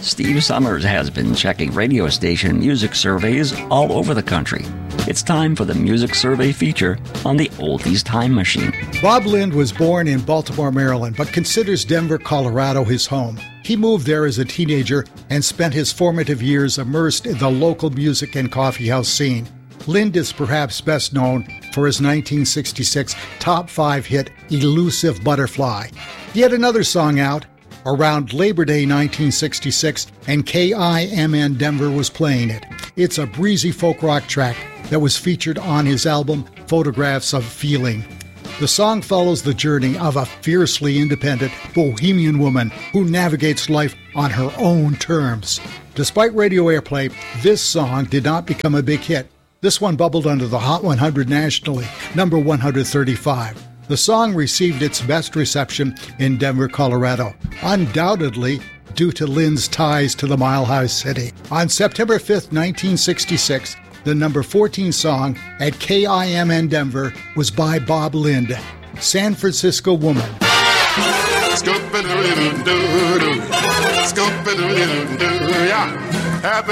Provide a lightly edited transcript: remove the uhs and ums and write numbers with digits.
Steve Summers has been checking radio station music surveys all over the country. It's time for the Music Survey feature on the Oldies Time Machine. Bob Lind was born in Baltimore, Maryland, but considers Denver, Colorado his home. He moved there as a teenager and spent his formative years immersed in the local music and coffeehouse scene. Lind is perhaps best known for his 1966 top 5 hit, Elusive Butterfly. He had another song out around Labor Day 1966, and KIMN Denver was playing it. It's a breezy folk rock track that was featured on his album Photographs of Feeling. The song follows the journey of a fiercely independent bohemian woman who navigates life on her own terms. Despite radio airplay, this song did not become a big hit. This one bubbled under the Hot 100 nationally, number 135. The song received its best reception in Denver, Colorado, undoubtedly due to Lind's ties to the Mile High City. On September 5th, 1966, the number 14 song at KIMN Denver was by Bob Lind, San Francisco Woman. Happy